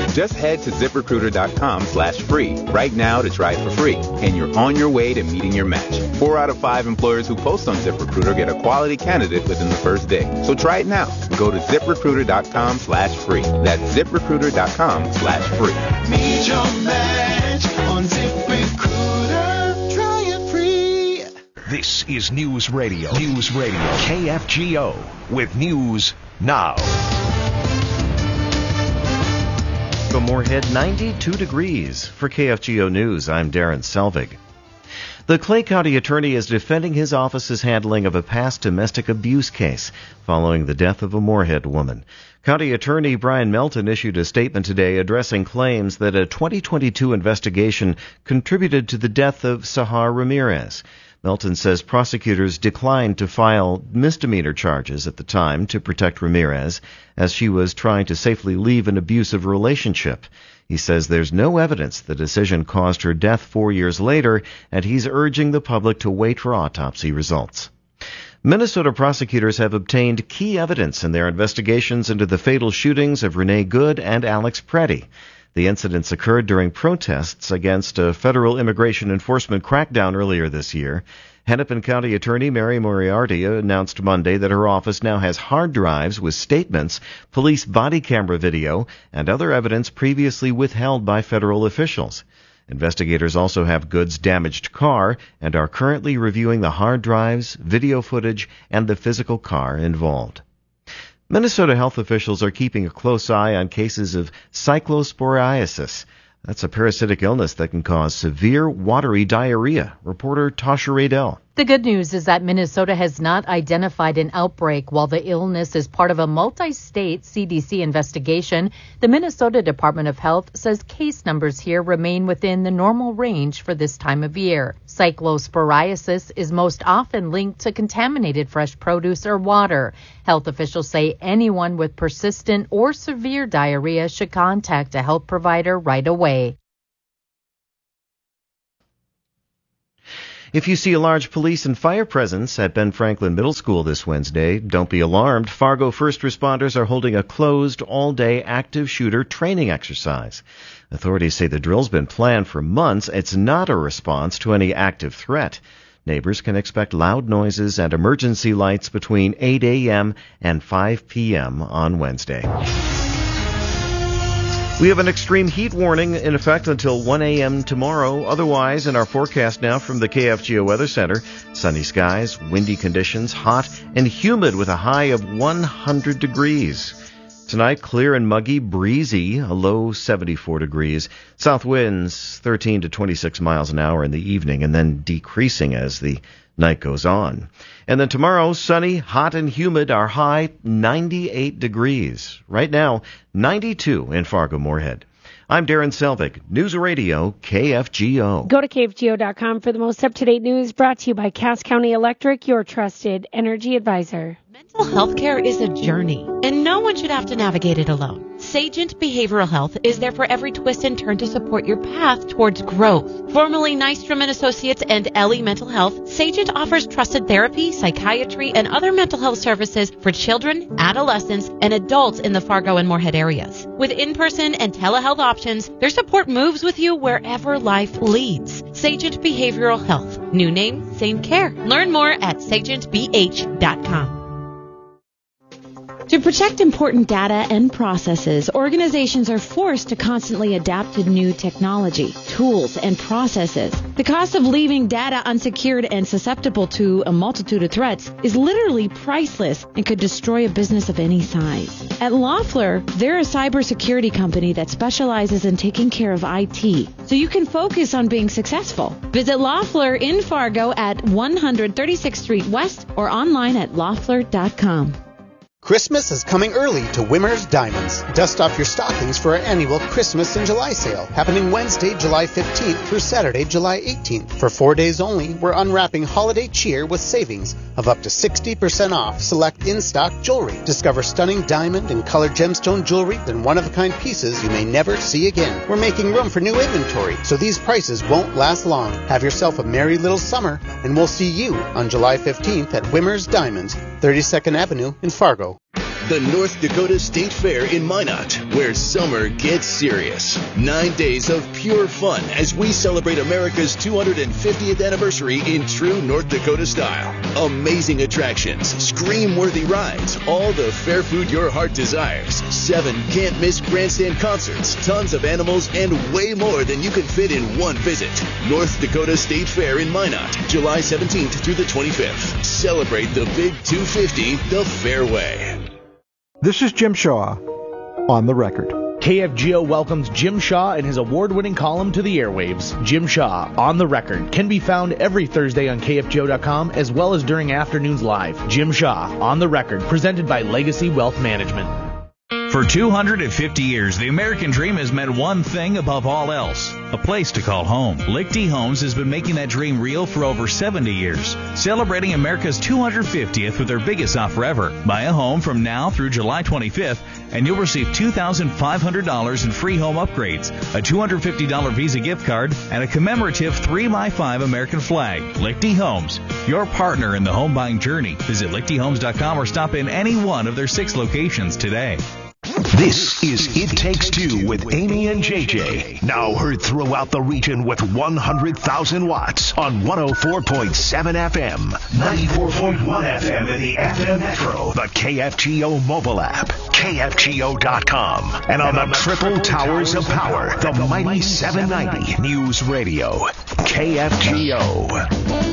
Just head to ZipRecruiter.com/free right now to try it for free, and you're on your way to meeting your match. 4 out of 5 employers who post on ZipRecruiter get a quality candidate within the first day. So try it now. Go to ZipRecruiter.com/free. That's ZipRecruiter.com/free. Meet your match on ZipRecruiter. Try it free. This is News Radio. News Radio. KFGO with News Now. From Moorhead, 92 degrees. For KFGO News, I'm Darren Selvig. The Clay County attorney is defending his office's handling of a past domestic abuse case following the death of a Moorhead woman. County Attorney Brian Melton issued a statement today addressing claims that a 2022 investigation contributed to the death of Sahar Ramirez. Melton says prosecutors declined to file misdemeanor charges at the time to protect Ramirez, as she was trying to safely leave an abusive relationship. He says there's no evidence the decision caused her death 4 years later, and he's urging the public to wait for autopsy results. Minnesota prosecutors have obtained key evidence in their investigations into the fatal shootings of Renee Good and Alex Preddy. The incidents occurred during protests against a federal immigration enforcement crackdown earlier this year. Hennepin County Attorney Mary Moriarty announced Monday that her office now has hard drives with statements, police body camera video, and other evidence previously withheld by federal officials. Investigators also have Good's damaged car and are currently reviewing the hard drives, video footage, and the physical car involved. Minnesota health officials are keeping a close eye on cases of cyclosporiasis. That's a parasitic illness that can cause severe watery diarrhea. Reporter Tasha Radell. The good news is that Minnesota has not identified an outbreak. While the illness is part of a multi-state CDC investigation, the Minnesota Department of Health says case numbers here remain within the normal range for this time of year. Cyclosporiasis is most often linked to contaminated fresh produce or water. Health officials say anyone with persistent or severe diarrhea should contact a health provider right away. If you see a large police and fire presence at Ben Franklin Middle School this Wednesday, don't be alarmed. Fargo first responders are holding a closed, all-day active shooter training exercise. Authorities say the drill's been planned for months. It's not a response to any active threat. Neighbors can expect loud noises and emergency lights between 8 a.m. and 5 p.m. on Wednesday. We have an extreme heat warning in effect until 1 a.m. tomorrow. Otherwise, in our forecast now from the KFGO Weather Center, sunny skies, windy conditions, hot and humid with a high of 100 degrees. Tonight, clear and muggy, breezy, a low 74 degrees. South winds 13 to 26 miles an hour in the evening, and then decreasing as the night goes on. And then tomorrow, sunny, hot and humid, our high 98 degrees. Right now, 92 in Fargo Moorhead. I'm Darren Selvig, News Radio KFGO. Go to KFGO.com for the most up-to-date news, brought to you by Cass County Electric, your trusted energy advisor. Mental health care is a journey, and no one should have to navigate it alone. Sagent Behavioral Health is there for every twist and turn to support your path towards growth. Formerly Nystrom & Associates and Ellie Mental Health, Sagent offers trusted therapy, psychiatry, and other mental health services for children, adolescents, and adults in the Fargo and Moorhead areas. With in-person and telehealth options, their support moves with you wherever life leads. Sagent Behavioral Health. New name, same care. Learn more at sagentbh.com. To protect important data and processes, organizations are forced to constantly adapt to new technology, tools, and processes. The cost of leaving data unsecured and susceptible to a multitude of threats is literally priceless and could destroy a business of any size. At Loeffler, they're a cybersecurity company that specializes in taking care of IT, so you can focus on being successful. Visit Loeffler in Fargo at 136th Street West or online at loeffler.com. Christmas is coming early to Wimmer's Diamonds. Dust off your stockings for our annual Christmas in July sale, happening Wednesday, July 15th through Saturday, July 18th. For 4 days only, we're unwrapping holiday cheer with savings of up to 60% off select in-stock jewelry. Discover stunning diamond and colored gemstone jewelry and one-of-a-kind pieces you may never see again. We're making room for new inventory, so these prices won't last long. Have yourself a merry little summer, and we'll see you on July 15th at Wimmer's Diamonds, 32nd Avenue in Fargo. the North Dakota State Fair in Minot, where summer gets serious. 9 days of pure fun as we celebrate America's 250th anniversary in true North Dakota style. Amazing attractions, scream-worthy rides, all the fair food your heart desires. 7 can't-miss grandstand concerts, tons of animals, and way more than you can fit in one visit. North Dakota State Fair in Minot, July 17th through the 25th. Celebrate the Big 250 the fair way. This is Jim Shaw on the record. KFGO welcomes Jim Shaw and his award-winning column to the airwaves. Jim Shaw, On the Record, can be found every Thursday on KFGO.com as well as during afternoons live. Jim Shaw, On the Record, presented by Legacy Wealth Management. For 250 years, the American dream has meant one thing above all else, a place to call home. Lichty Homes has been making that dream real for over 70 years, celebrating America's 250th with their biggest offer ever. Buy a home from now through July 25th, and you'll receive $2,500 in free home upgrades, a $250 Visa gift card, and a commemorative 3x5 American flag. Lichty Homes, your partner in the home buying journey. Visit lichtyhomes.com or stop in any one of their 6 locations today. This is It Takes Two with Amy and JJ. Now heard throughout the region with 100,000 watts on 104.7 FM, 94.1 FM in the FM Metro, the KFGO mobile app, KFGO.com, and on the triple towers of power, the mighty 790 News Radio, KFGO.